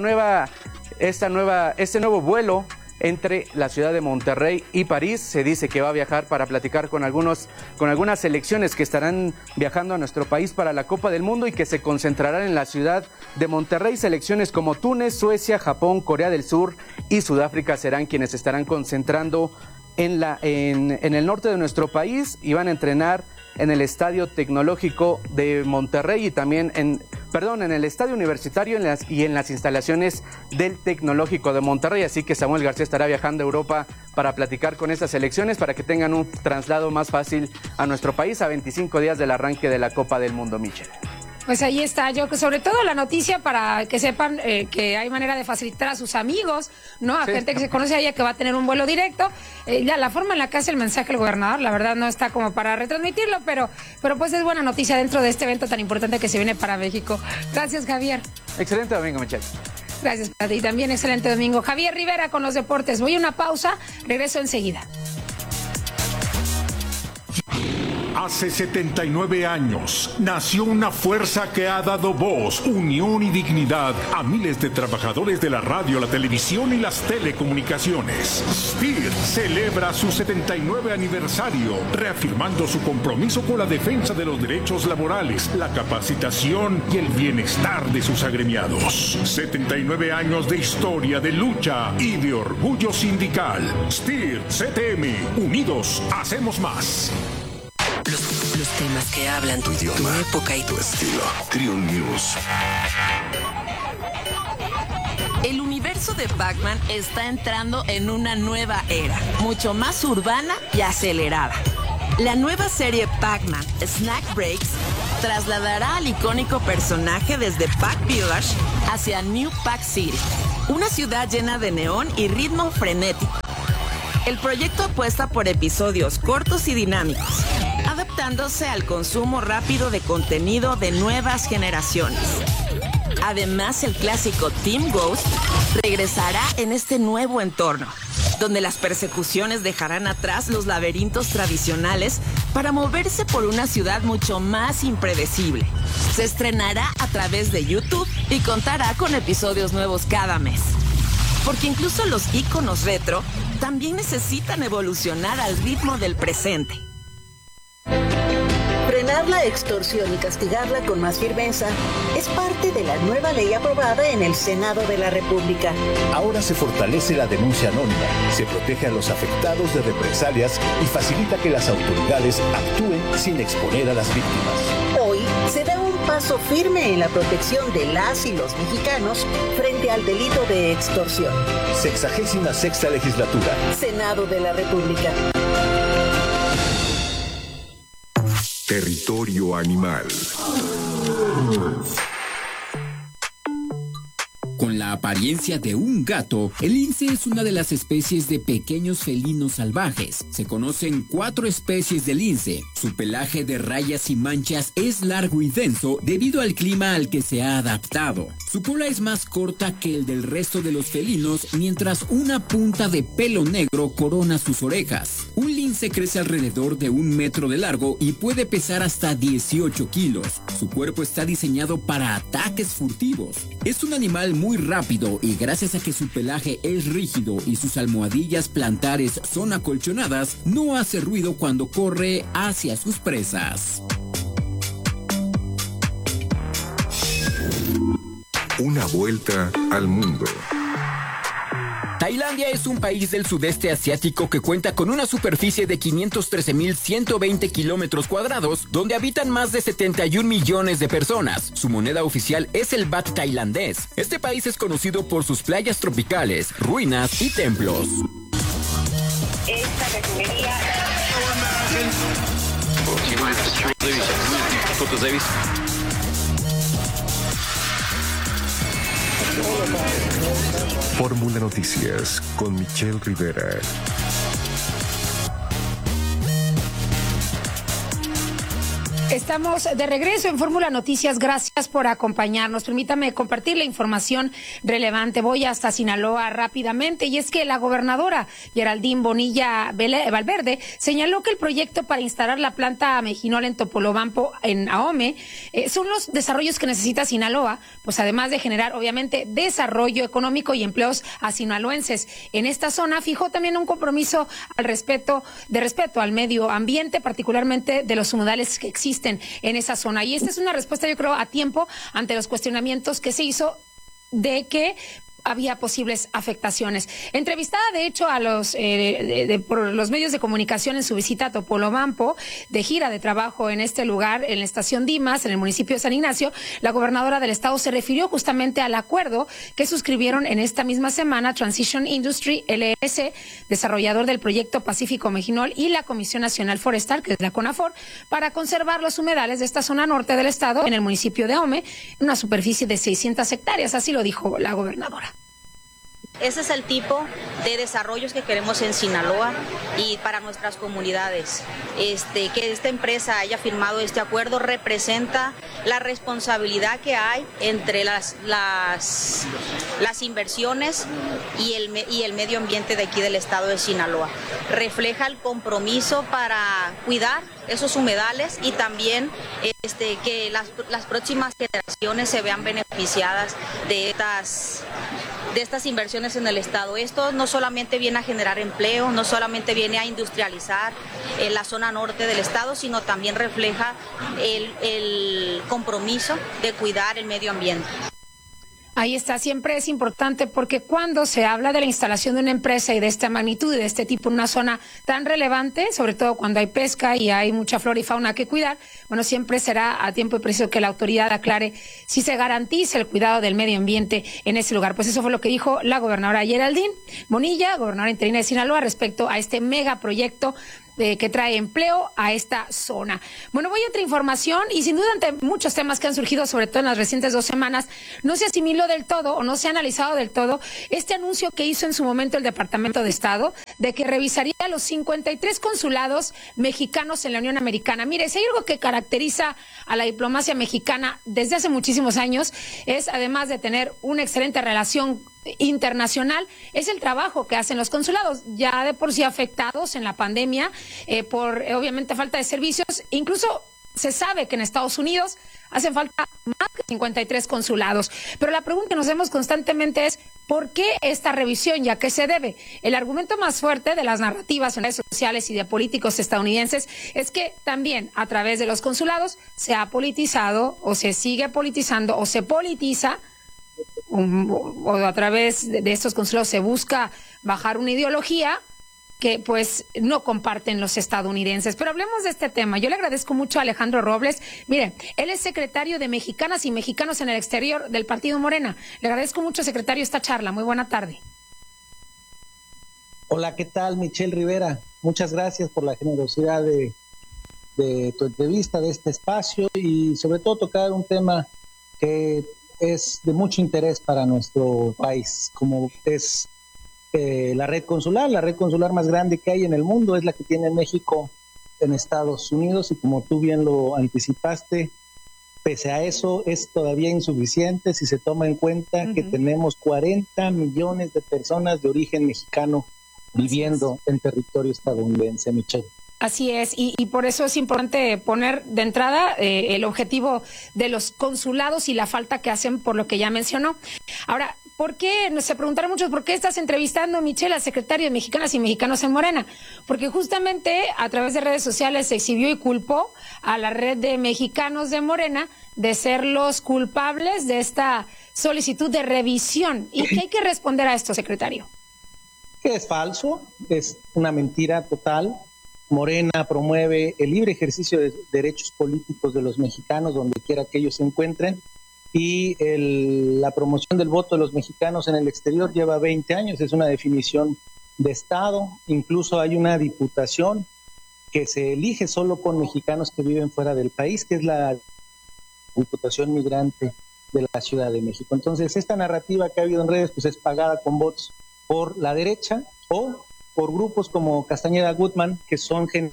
nuevo vuelo entre la ciudad de Monterrey y París. Se dice que va a viajar para platicar con algunas selecciones que estarán viajando a nuestro país para la Copa del Mundo y que se concentrarán en la ciudad de Monterrey. Selecciones como Túnez, Suecia, Japón, Corea del Sur y Sudáfrica serán quienes estarán concentrando en el norte de nuestro país y van a entrenar en el Estadio Tecnológico de Monterrey y también en el Estadio Universitario y en las instalaciones del Tecnológico de Monterrey. Así que Samuel García estará viajando a Europa para platicar con estas selecciones para que tengan un traslado más fácil a nuestro país a 25 días del arranque de la Copa del Mundo, Michelle. Pues ahí está, yo sobre todo la noticia para que sepan que hay manera de facilitar a sus amigos, ¿no? A gente que se conoce a ella que va a tener un vuelo directo. Ya la forma en la que hace el mensaje el gobernador, la verdad no está como para retransmitirlo, pero pues es buena noticia dentro de este evento tan importante que se viene para México. Gracias, Javier. Excelente domingo, Michelle. Gracias a ti también, excelente domingo. Javier Rivera con los deportes. Voy a una pausa, regreso enseguida. Hace 79 años nació una fuerza que ha dado voz, unión y dignidad a miles de trabajadores de la radio, la televisión y las telecomunicaciones. STIR celebra su 79 aniversario, reafirmando su compromiso con la defensa de los derechos laborales, la capacitación y el bienestar de sus agremiados. 79 años de historia, de lucha y de orgullo sindical. STIR CTM, unidos hacemos más. Los temas que hablan tu idioma, tu época y tu estilo. Triun News. El universo de Pac-Man está entrando en una nueva era, mucho más urbana y acelerada. La nueva serie Pac-Man Snack Breaks trasladará al icónico personaje desde Pac Village hacia New Pac City, una ciudad llena de neón y ritmo frenético. El proyecto apuesta por episodios cortos y dinámicos, adaptándose al consumo rápido de contenido de nuevas generaciones. Además, el clásico Team Ghost regresará en este nuevo entorno, donde las persecuciones dejarán atrás los laberintos tradicionales para moverse por una ciudad mucho más impredecible. Se estrenará a través de YouTube y contará con episodios nuevos cada mes. Porque incluso los íconos retro también necesitan evolucionar al ritmo del presente. Frenar la extorsión y castigarla con más firmeza es parte de la nueva ley aprobada en el Senado de la República. Ahora se fortalece la denuncia anónima, se protege a los afectados de represalias y facilita que las autoridades actúen sin exponer a las víctimas. Hoy se da un paso firme en la protección de las y los mexicanos frente al delito de extorsión. 66ª Legislatura. Senado de la República. Territorio animal. Con la apariencia de un gato, el lince es una de las especies de pequeños felinos salvajes. Se conocen 4 especies de lince. Su pelaje de rayas y manchas es largo y denso debido al clima al que se ha adaptado. Su cola es más corta que el del resto de los felinos, mientras una punta de pelo negro corona sus orejas. Un lince crece alrededor de 1 metro de largo y puede pesar hasta 18 kilos. Su cuerpo está diseñado para ataques furtivos. Es un animal muy rápido y gracias a que su pelaje es rígido y sus almohadillas plantares son acolchonadas, no hace ruido cuando corre hacia sus presas. Una vuelta al mundo. Tailandia es un país del sudeste asiático que cuenta con una superficie de 513.120 kilómetros cuadrados, donde habitan más de 71 millones de personas. Su moneda oficial es el baht tailandés. Este país es conocido por sus playas tropicales, ruinas y templos. Esta refinería... Fórmula Noticias con Michelle Rivera. Estamos de regreso en Fórmula Noticias. Gracias por acompañarnos. Permítame compartir la información relevante. Voy hasta Sinaloa rápidamente, y es que la gobernadora Geraldine Bonilla Valverde señaló que el proyecto para instalar la planta Mejinol en Topolobampo, en Ahome, son los desarrollos que necesita Sinaloa, pues además de generar obviamente desarrollo económico y empleos a sinaloenses en esta zona. Fijó también un compromiso al respeto al medio ambiente, particularmente de los humedales que existen en esa zona. Y esta es una respuesta, yo creo, a tiempo ante los cuestionamientos que se hizo de que había posibles afectaciones. Entrevistada, de hecho, a por los medios de comunicación en su visita a Topolobampo, de gira de trabajo en este lugar, en la estación Dimas, en el municipio de San Ignacio, la gobernadora del estado se refirió justamente al acuerdo que suscribieron en esta misma semana Transition Industry LLC, desarrollador del proyecto Pacífico Mejinol, y la Comisión Nacional Forestal, que es la CONAFOR, para conservar los humedales de esta zona norte del estado, en el municipio de Ahome, en una superficie de 600 hectáreas, así lo dijo la gobernadora. Ese es el tipo de desarrollos que queremos en Sinaloa y para nuestras comunidades. Que esta empresa haya firmado este acuerdo representa la responsabilidad que hay entre las inversiones y el medio ambiente de aquí del estado de Sinaloa. Refleja el compromiso para cuidar esos humedales y también que las próximas generaciones se vean beneficiadas de estas inversiones en el estado. Esto no solamente viene a generar empleo, no solamente viene a industrializar la zona norte del estado, sino también refleja el compromiso de cuidar el medio ambiente. Ahí está, siempre es importante porque cuando se habla de la instalación de una empresa y de esta magnitud y de este tipo en una zona tan relevante, sobre todo cuando hay pesca y hay mucha flora y fauna que cuidar, bueno, siempre será a tiempo y preciso que la autoridad aclare si se garantiza el cuidado del medio ambiente en ese lugar. Pues eso fue lo que dijo la gobernadora Geraldine Bonilla, gobernadora interina de Sinaloa, respecto a este megaproyecto que trae empleo a esta zona. Bueno, voy a otra información y sin duda ante muchos temas que han surgido, sobre todo en las recientes 2 semanas, no se asimiló del todo o no se ha analizado del todo este anuncio que hizo en su momento el Departamento de Estado de que revisaría los 53 consulados mexicanos en la Unión Americana. Mire, si hay algo que caracteriza a la diplomacia mexicana desde hace muchísimos años es, además de tener una excelente relación internacional, es el trabajo que hacen los consulados, ya de por sí afectados en la pandemia por obviamente falta de servicios. Incluso se sabe que en Estados Unidos hacen falta más de 53 consulados, pero la pregunta que nos hacemos constantemente es ¿por qué esta revisión y a qué se debe? El argumento más fuerte de las narrativas en redes sociales y de políticos estadounidenses es que también a través de los consulados se ha politizado o se sigue politizando o se politiza o a través de estos consulados se busca bajar una ideología que pues no comparten los estadounidenses. Pero hablemos de este tema. Yo le agradezco mucho a Alejandro Robles. Mire, él es secretario de Mexicanas y Mexicanos en el Exterior del Partido Morena. Le agradezco mucho, secretario, esta charla. Muy buena tarde. Hola, ¿qué tal? Michelle Rivera. Muchas gracias por la generosidad de tu entrevista, de este espacio y sobre todo tocar un tema que es de mucho interés para nuestro país, como es la red consular más grande que hay en el mundo, es la que tiene México en Estados Unidos y como tú bien lo anticipaste, pese a eso es todavía insuficiente si se toma en cuenta que tenemos 40 millones de personas de origen mexicano viviendo en territorio estadounidense, Michelle. Así es, y por eso es importante poner de entrada el objetivo de los consulados y la falta que hacen por lo que ya mencionó. Ahora, ¿por qué? Se preguntaron muchos, ¿por qué estás entrevistando, Michelle, al secretario de Mexicanas y Mexicanos en Morena? Porque justamente a través de redes sociales se exhibió y culpó a la red de mexicanos de Morena de ser los culpables de esta solicitud de revisión. ¿Y qué hay que responder a esto, secretario? Que es falso, es una mentira total. Morena promueve el libre ejercicio de derechos políticos de los mexicanos donde quiera que ellos se encuentren y la promoción del voto de los mexicanos en el exterior lleva 20 años, es una definición de Estado, incluso hay una diputación que se elige solo con mexicanos que viven fuera del país, que es la Diputación Migrante de la Ciudad de México. Entonces, esta narrativa que ha habido en redes pues es pagada con votos por la derecha o por grupos como Castañeda Gutman, que son gente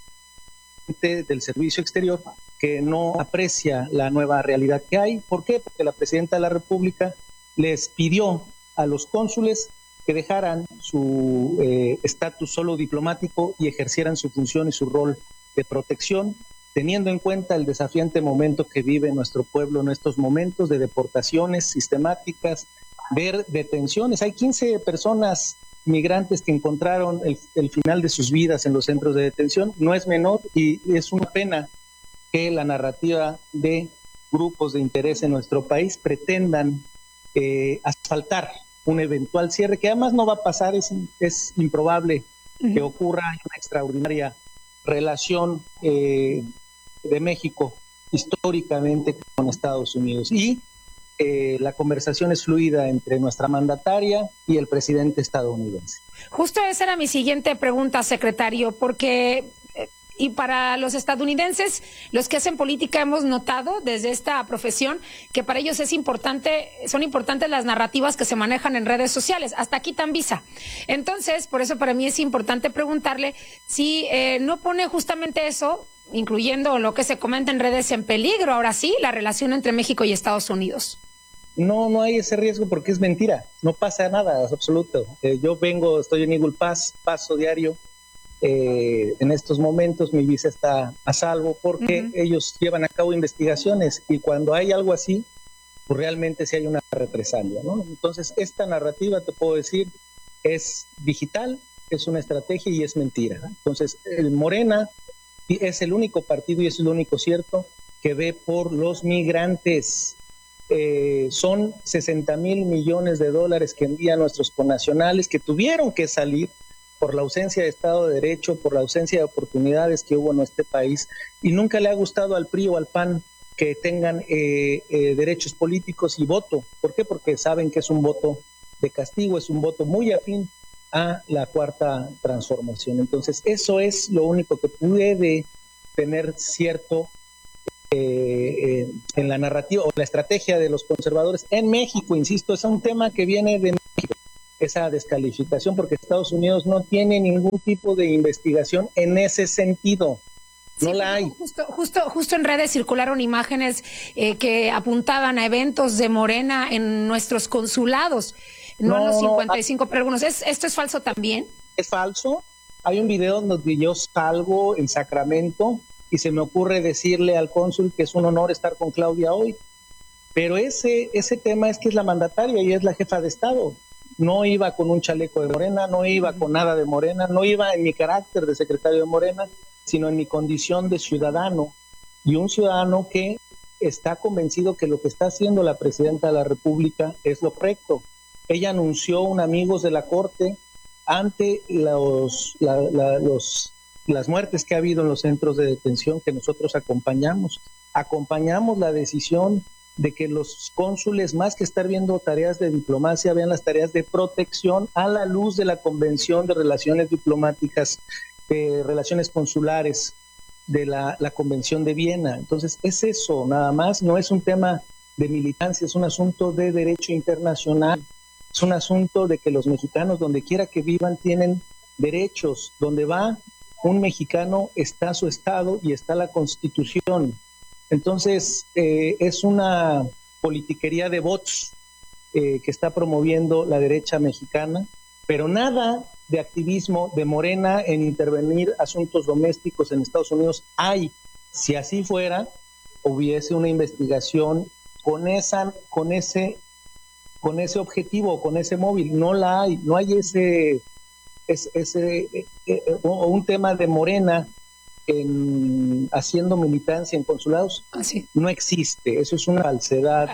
del servicio exterior, que no aprecia la nueva realidad que hay. ¿Por qué? Porque la presidenta de la República les pidió a los cónsules que dejaran su estatus solo diplomático y ejercieran su función y su rol de protección, teniendo en cuenta el desafiante momento que vive nuestro pueblo en estos momentos de deportaciones sistemáticas, ver detenciones. Hay 15 personas migrantes que encontraron el final de sus vidas en los centros de detención, no es menor y es una pena que la narrativa de grupos de interés en nuestro país pretendan asfaltar un eventual cierre, que además no va a pasar, es improbable que ocurra. Hay una extraordinaria relación de México históricamente con Estados Unidos y la conversación es fluida entre nuestra mandataria y el presidente estadounidense. Justo esa era mi siguiente pregunta, secretario, porque Y para los estadounidenses, los que hacen política, hemos notado desde esta profesión que para ellos son importantes las narrativas que se manejan en redes sociales. Hasta aquí tan visa. Entonces, por eso para mí es importante preguntarle si no pone justamente eso, incluyendo lo que se comenta en redes, en peligro, ahora sí, la relación entre México y Estados Unidos. No hay ese riesgo porque es mentira, no pasa nada, es absoluto. Estoy en Eagle Pass, paso diario. En estos momentos mi visa está a salvo porque ellos llevan a cabo investigaciones y cuando hay algo así, pues realmente sí hay una represalia, ¿no? Entonces, esta narrativa, te puedo decir, es digital, es una estrategia y es mentira, ¿no? Entonces, el Morena es el único partido y es lo único cierto que ve por los migrantes. Son 60,000 millones de dólares que envían nuestros connacionales que tuvieron que salir por la ausencia de Estado de Derecho, por la ausencia de oportunidades que hubo en este país, y nunca le ha gustado al PRI o al PAN que tengan derechos políticos y voto. ¿Por qué? Porque saben que es un voto de castigo, es un voto muy afín a la Cuarta Transformación. Entonces, eso es lo único que puede tener cierto en la narrativa o la estrategia de los conservadores en México. Insisto, es un tema que viene de México, esa descalificación, porque Estados Unidos no tiene ningún tipo de investigación en ese sentido. No la hay. Justo en redes circularon imágenes que apuntaban a eventos de Morena en nuestros consulados, no en los 55, pero algunos. ¿Esto es falso también? Es falso. Hay un video donde yo salgo en Sacramento y se me ocurre decirle al cónsul que es un honor estar con Claudia hoy. Pero ese tema es que es la mandataria y es la jefa de Estado. No iba con un chaleco de Morena, no iba con nada de Morena, no iba en mi carácter de secretario de Morena, sino en mi condición de ciudadano, y un ciudadano que está convencido que lo que está haciendo la presidenta de la República es lo correcto. Ella anunció un amigos de la Corte ante las muertes que ha habido en los centros de detención que nosotros acompañamos la decisión de que los cónsules, más que estar viendo tareas de diplomacia, vean las tareas de protección a la luz de la Convención de Relaciones Diplomáticas, de Relaciones Consulares, de la Convención de Viena. Entonces, es eso, nada más, no es un tema de militancia, es un asunto de derecho internacional, es un asunto de que los mexicanos, donde quiera que vivan, tienen derechos. Donde va un mexicano está su Estado y está la Constitución. Entonces, es una politiquería de bots que está promoviendo la derecha mexicana, pero nada de activismo de Morena en intervenir asuntos domésticos en Estados Unidos hay. Si así fuera, hubiese una investigación con ese objetivo, con ese móvil. No la hay, no hay un tema de Morena haciendo militancia en consulados. No existe, eso es una falsedad.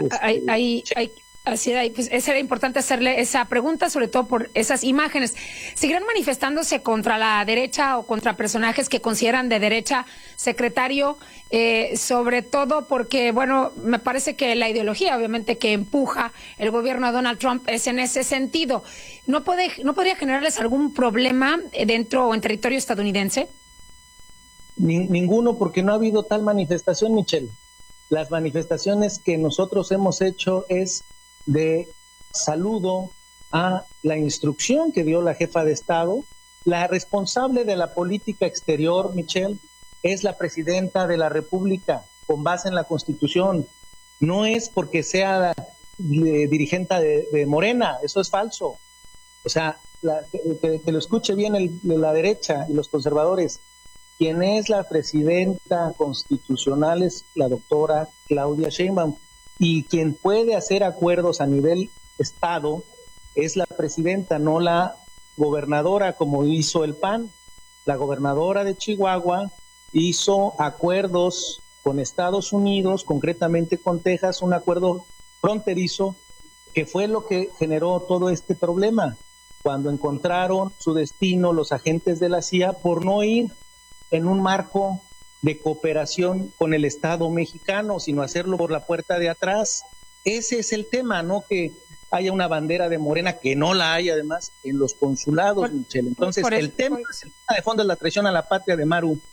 Pues era importante hacerle esa pregunta, sobre todo por esas imágenes. ¿Seguirán manifestándose contra la derecha o contra personajes que consideran de derecha, secretario? Sobre todo porque, bueno, me parece que la ideología, obviamente, que empuja el gobierno de Donald Trump es en ese sentido. ¿No podría generarles algún problema dentro o en territorio estadounidense? Ninguno, porque no ha habido tal manifestación, Michelle. Las manifestaciones que nosotros hemos hecho es de saludo a la instrucción que dio la jefa de Estado. La responsable de la política exterior, Michelle, es la presidenta de la República, con base en la Constitución. No es porque sea dirigente de Morena, eso es falso. O sea, que lo escuche bien la derecha y los conservadores. Quien es la presidenta constitucional es la doctora Claudia Sheinbaum, y quien puede hacer acuerdos a nivel Estado es la presidenta, no la gobernadora, como hizo el PAN. La gobernadora de Chihuahua hizo acuerdos con Estados Unidos, concretamente con Texas, un acuerdo fronterizo que fue lo que generó todo este problema, cuando encontraron su destino los agentes de la CIA por no ir en un marco de cooperación con el Estado mexicano, sino hacerlo por la puerta de atrás. Ese es el tema, no que haya una bandera de Morena, que no la hay además en los consulados, Michelle. Entonces, el tema de fondo es la traición a la patria de Maru.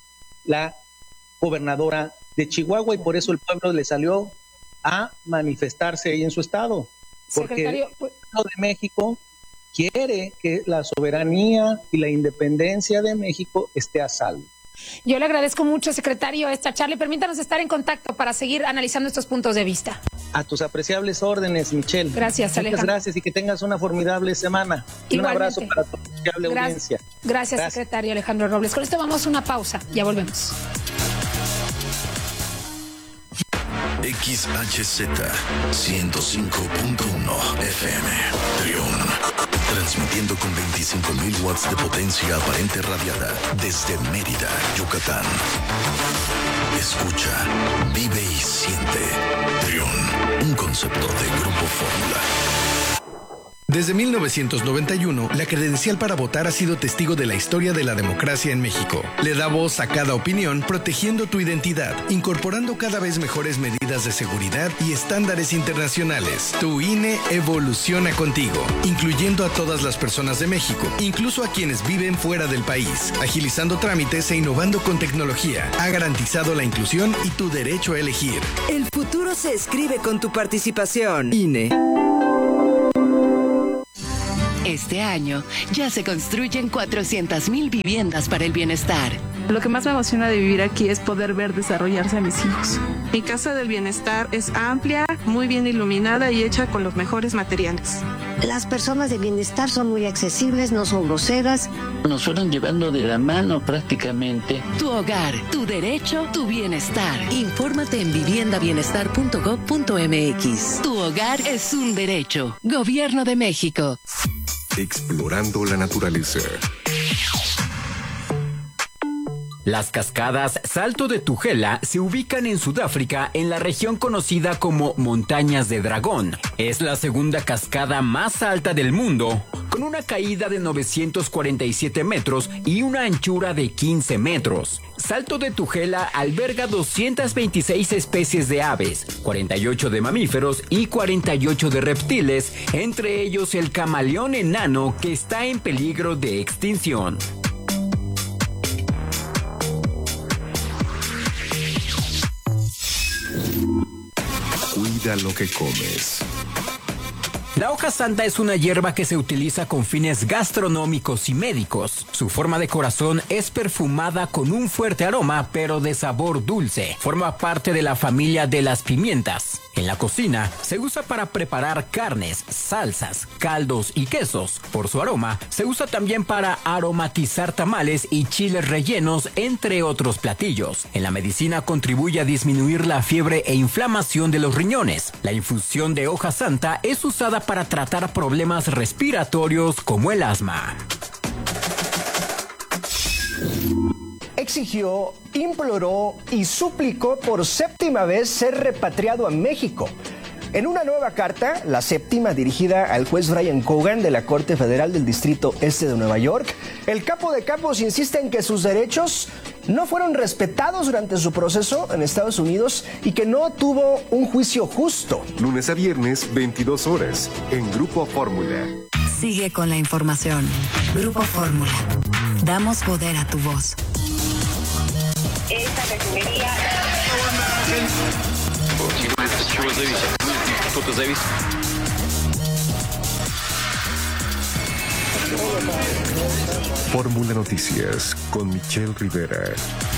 la gobernadora de Chihuahua, y por eso el pueblo le salió a manifestarse ahí en su estado, porque el pueblo de México quiere que la soberanía y la independencia de México esté a salvo. Yo le agradezco mucho, secretario, esta charla, y permítanos estar en contacto para seguir analizando estos puntos de vista. A tus apreciables órdenes, Michelle. Gracias, Alejandro. Muchas gracias y que tengas una formidable semana. Igualmente. Un abrazo para tu apreciable audiencia. Gracias, secretario Alejandro Robles. Con esto vamos a una pausa, ya volvemos. XHZ 105.1 FM Trión, transmitiendo con 25.000 watts de potencia aparente radiada desde Mérida, Yucatán. Escucha, vive y siente. Trión, un concepto de Grupo Fórmula. Desde 1991, la credencial para votar ha sido testigo de la historia de la democracia en México. Le da voz a cada opinión, protegiendo tu identidad, incorporando cada vez mejores medidas de seguridad y estándares internacionales. Tu INE evoluciona contigo, incluyendo a todas las personas de México, incluso a quienes viven fuera del país, agilizando trámites e innovando con tecnología. Ha garantizado la inclusión y tu derecho a elegir. El futuro se escribe con tu participación. INE. Este año ya se construyen 400,000 viviendas para el bienestar. Lo que más me emociona de vivir aquí es poder ver desarrollarse a mis hijos. Mi casa del bienestar es amplia, muy bien iluminada y hecha con los mejores materiales. Las personas de bienestar son muy accesibles, no son groseras. Nos fueron llevando de la mano prácticamente. Tu hogar, tu derecho, tu bienestar. Infórmate en viviendabienestar.gov.mx. Tu hogar es un derecho. Gobierno de México. Explorando la naturaleza. Las cascadas Salto de Tugela se ubican en Sudáfrica en la región conocida como Montañas de Dragón. Es la segunda cascada más alta del mundo, con una caída de 947 metros y una anchura de 15 metros. Salto de Tugela alberga 226 especies de aves, 48 de mamíferos y 48 de reptiles, entre ellos el camaleón enano que está en peligro de extinción. Cuida lo que comes. La hoja santa es una hierba que se utiliza con fines gastronómicos y médicos. Su forma de corazón es perfumada con un fuerte aroma, pero de sabor dulce. Forma parte de la familia de las pimientas. En la cocina se usa para preparar carnes, salsas, caldos y quesos. Por su aroma, se usa también para aromatizar tamales y chiles rellenos, entre otros platillos. En la medicina contribuye a disminuir la fiebre e inflamación de los riñones. La infusión de hoja santa es usada para tratar problemas respiratorios como el asma. Exigió, imploró y suplicó por séptima vez ser repatriado a México. En una nueva carta, la séptima dirigida al juez Brian Cogan de la Corte Federal del Distrito Este de Nueva York, el capo de capos insiste en que sus derechos no fueron respetados durante su proceso en Estados Unidos y que no tuvo un juicio justo. Lunes a viernes, 22 horas, en Grupo Fórmula. Sigue con la información. Grupo Fórmula. Damos poder a tu voz. Esta refinería... Fórmula Noticias con Michelle Rivera.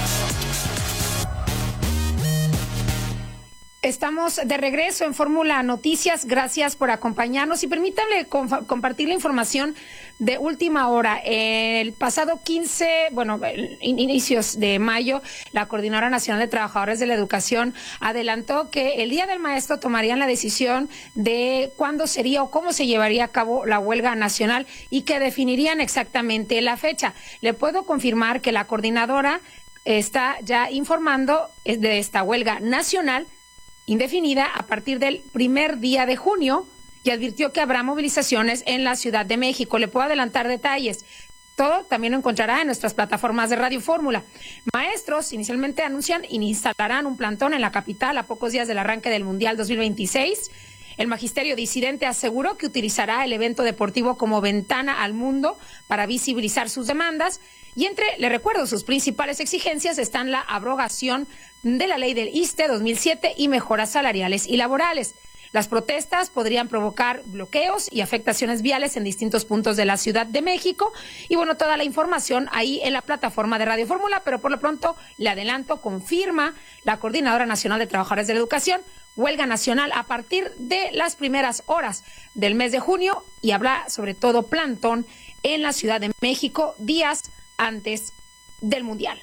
Estamos de regreso en Fórmula Noticias. Gracias por acompañarnos y permítanme compartir la información de última hora. El pasado inicios de mayo, la Coordinadora Nacional de Trabajadores de la Educación adelantó que el Día del Maestro tomarían la decisión de cuándo sería o cómo se llevaría a cabo la huelga nacional y que definirían exactamente la fecha. Le puedo confirmar que la coordinadora está ya informando de esta huelga nacional indefinida a partir del primer día de junio y advirtió que habrá movilizaciones en la Ciudad de México. Le puedo adelantar detalles. Todo también lo encontrará en nuestras plataformas de Radio Fórmula. Maestros inicialmente anuncian y instalarán un plantón en la capital a pocos días del arranque del Mundial 2026. El magisterio disidente aseguró que utilizará el evento deportivo como ventana al mundo para visibilizar sus demandas. Y le recuerdo, sus principales exigencias están la abrogación de la ley del ISSSTE 2007 y mejoras salariales y laborales. Las protestas podrían provocar bloqueos y afectaciones viales en distintos puntos de la Ciudad de México. Y bueno, toda la información ahí en la plataforma de Radio Fórmula, pero por lo pronto le adelanto, confirma la Coordinadora Nacional de Trabajadores de la Educación, huelga nacional a partir de las primeras horas del mes de junio, y habrá sobre todo plantón en la Ciudad de México días antes del Mundial.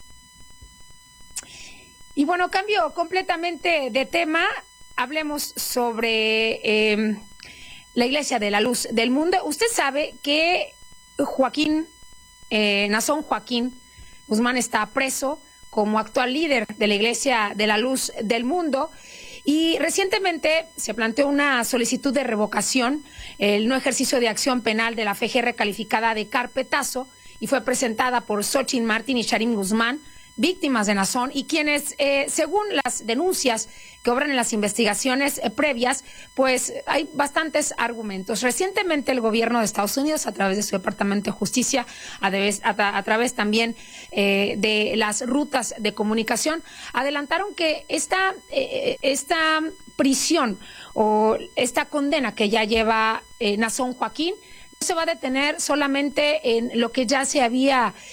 Y bueno, cambio completamente de tema. Hablemos sobre la Iglesia de la Luz del Mundo. Usted sabe que Nazón Joaquín Guzmán está preso como actual líder de la Iglesia de la Luz del Mundo. Y recientemente se planteó una solicitud de revocación, el no ejercicio de acción penal de la FGR calificada de carpetazo, y fue presentada por Xochitl Martín y Charim Guzmán, víctimas de Nazón, y quienes, según las denuncias que obran en las investigaciones previas, pues hay bastantes argumentos. Recientemente el gobierno de Estados Unidos, a través de su Departamento de Justicia, a través también de las rutas de comunicación, adelantaron que esta prisión o esta condena que ya lleva Nazón Joaquín se va a detener solamente en lo que ya se había